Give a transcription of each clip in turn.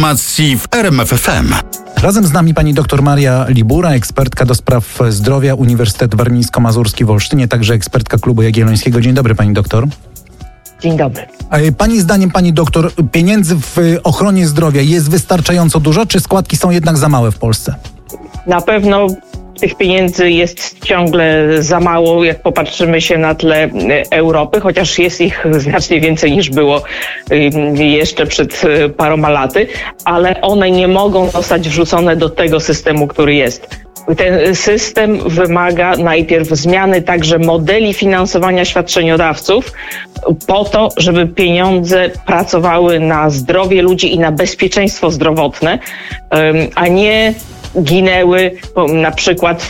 Informacji w RMF FM. Razem z nami pani dr Maria Libura, ekspertka do spraw zdrowia, Uniwersytet Warmińsko-Mazurski w Olsztynie, także ekspertka Klubu Jagiellońskiego. Dzień dobry, pani doktor. Dzień dobry. Pani zdaniem, pani doktor, pieniędzy w ochronie zdrowia jest wystarczająco dużo, czy składki są jednak za małe w Polsce? Na pewno tych pieniędzy jest ciągle za mało, jak popatrzymy się na tle Europy, chociaż jest ich znacznie więcej niż było jeszcze przed paroma laty, ale one nie mogą zostać wrzucone do tego systemu, który jest. Ten system wymaga najpierw zmiany także modeli finansowania świadczeniodawców po to, żeby pieniądze pracowały na zdrowie ludzi i na bezpieczeństwo zdrowotne, a nie ginęły na przykład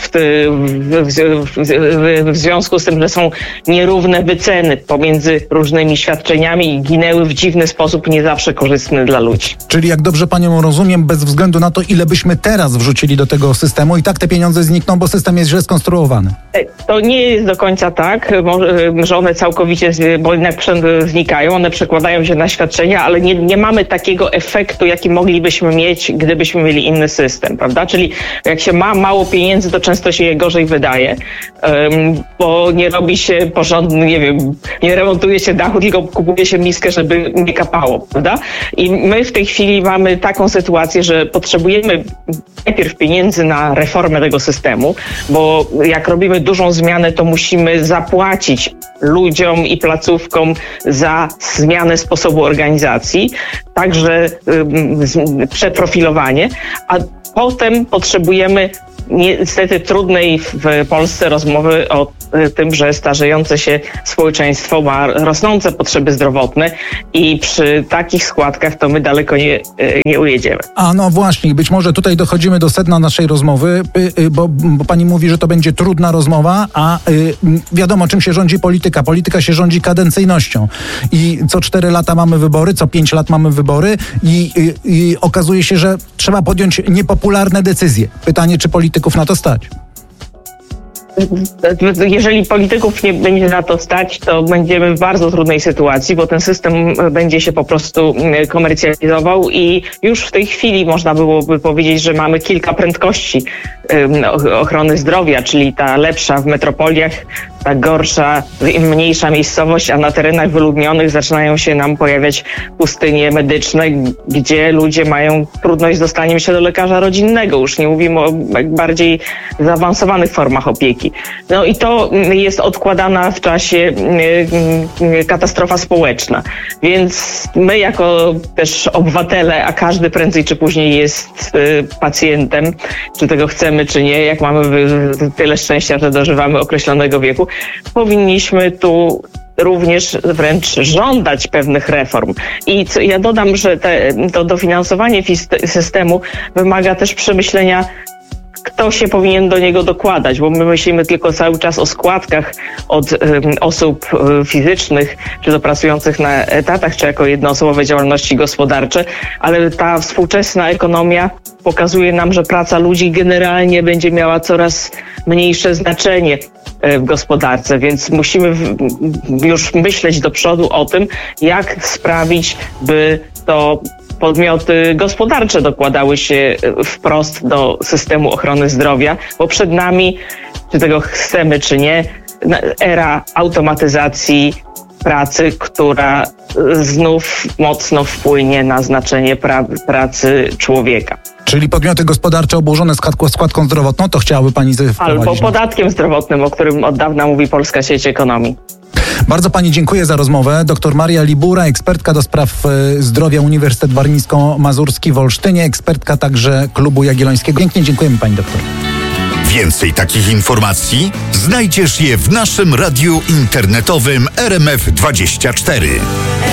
w związku z tym, że są nierówne wyceny pomiędzy różnymi świadczeniami i ginęły w dziwny sposób, nie zawsze korzystny dla ludzi. Czyli jak dobrze panią rozumiem, bez względu na to, ile byśmy teraz wrzucili do tego systemu, i tak te pieniądze znikną, bo system jest źle skonstruowany. To nie jest do końca tak, że one całkowicie, bo jednak znikają, one przekładają się na świadczenia, ale nie mamy takiego efektu, jaki moglibyśmy mieć, gdybyśmy mieli inny system, prawda? Czyli jak się ma mało pieniędzy, to często się je gorzej wydaje, bo nie robi się porządny, nie remontuje się dachu, tylko kupuje się miskę, żeby nie kapało, prawda? I my w tej chwili mamy taką sytuację, że potrzebujemy najpierw pieniędzy na reformę tego systemu, bo jak robimy dużą zmianę, to musimy zapłacić ludziom i placówkom za zmianę sposobu organizacji, także przeprofilowanie, a potem potrzebujemy niestety trudnej w Polsce rozmowy o tym, że starzejące się społeczeństwo ma rosnące potrzeby zdrowotne i przy takich składkach to my daleko nie ujedziemy. A no właśnie, być może tutaj dochodzimy do sedna naszej rozmowy, bo pani mówi, że to będzie trudna rozmowa, a wiadomo, czym się rządzi polityka. Polityka się rządzi kadencyjnością i co 4 lata mamy wybory, co 5 lat mamy wybory i okazuje się, że trzeba podjąć niepopularne decyzje. Pytanie, czy polityków na to stać? Jeżeli polityków nie będzie na to stać, to będziemy w bardzo trudnej sytuacji, bo ten system będzie się po prostu komercjalizował i już w tej chwili można byłoby powiedzieć, że mamy kilka prędkości ochrony zdrowia, czyli ta lepsza w metropoliach, ta gorsza, im mniejsza miejscowość, a na terenach wyludnionych zaczynają się nam pojawiać pustynie medyczne, gdzie ludzie mają trudność z dostaniem się do lekarza rodzinnego. Już nie mówimy o bardziej zaawansowanych formach opieki. No i to jest odkładana w czasie katastrofa społeczna. Więc my jako też obywatele, a każdy prędzej czy później jest pacjentem, czy tego chcemy, czy nie, jak mamy tyle szczęścia, że dożywamy określonego wieku, powinniśmy tu również wręcz żądać pewnych reform. I ja dodam, że to dofinansowanie systemu wymaga też przemyślenia, kto się powinien do niego dokładać, bo my myślimy tylko cały czas o składkach od osób fizycznych, czy to pracujących na etatach, czy jako jednoosobowe działalności gospodarcze, ale ta współczesna ekonomia pokazuje nam, że praca ludzi generalnie będzie miała coraz mniejsze znaczenie w gospodarce, więc musimy już myśleć do przodu o tym, jak sprawić, by to podmioty gospodarcze dokładały się wprost do systemu ochrony zdrowia, bo przed nami, czy tego chcemy, czy nie, era automatyzacji pracy, która znów mocno wpłynie na znaczenie pracy człowieka. Czyli podmioty gospodarcze obłożone składką zdrowotną, to chciałaby pani wprowadzić? Albo podatkiem zdrowotnym, o którym od dawna mówi Polska Sieć Ekonomii. Bardzo pani dziękuję za rozmowę. Dr Maria Libura, ekspertka do spraw zdrowia, Uniwersytet Warmińsko-Mazurski w Olsztynie, ekspertka także Klubu Jagiellońskiego. Pięknie dziękujemy pani doktor. Więcej takich informacji znajdziesz je w naszym radiu internetowym RMF24.